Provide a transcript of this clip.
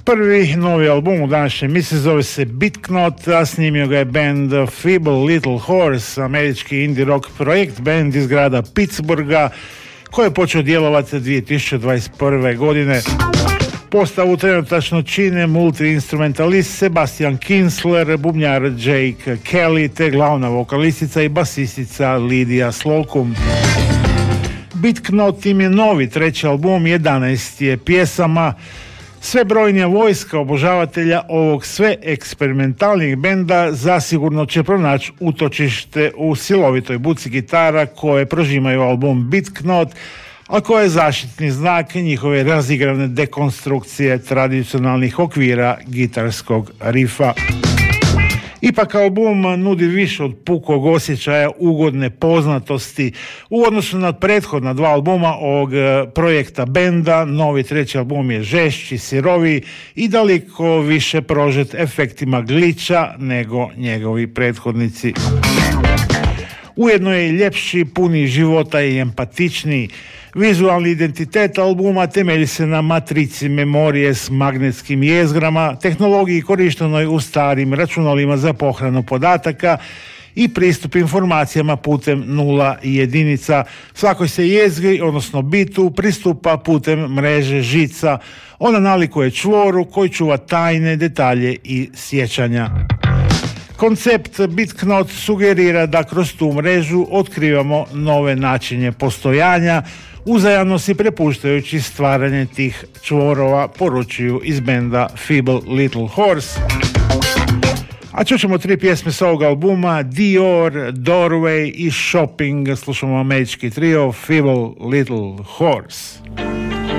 Prvi novi album u današnjem emisiji zove se Beatknot, a snimio ga je band Feeble Little Horse, američki indie rock projekt, band iz grada Pittsburgha koji je počeo djelovati 2021. godine. Postavu trenutačno čine multi-instrumentalist Sebastian Kinsler, bubnjar Jake Kelly te glavna vokalistica i basistica Lidija Slocum. Beatknot im je novi treći album, 11 je pjesama. Sve brojnija vojska obožavatelja ovog sve eksperimentalnih benda zasigurno će pronaći utočište u silovitoj buci gitara koje prožimaju album Beatknot, a koje je zaštitni znak njihove razigrane dekonstrukcije tradicionalnih okvira gitarskog rifa. Ipak album nudi više od pukog osjećaja ugodne poznatosti. U odnosu na prethodna dva albuma ovog projekta benda, novi treći album je žešći, siroviji i daleko više prožet efektima gliča nego njegovi prethodnici. Ujedno je i ljepši, puniji života i empatičniji. Vizualni identitet albuma temelji se na matrici memorije s magnetskim jezgrama, tehnologiji korištenoj u starim računalima za pohranu podataka i pristup informacijama putem nula i jedinica. Svakoj se jezgri, odnosno bitu, pristupa putem mreže žica. Ona nalikuje čvoru koji čuva tajne detalje i sjećanja. Koncept Beatknot sugerira da kroz tu mrežu otkrivamo nove načine postojanja, uzajamno si prepuštajući stvaranje tih čvorova, poručuju iz benda Feeble Little Horse. A čućemo 3 pjesme s ovog albuma: Dior, Doorway i Shopping. Slušamo američki trio Feeble Little Horse.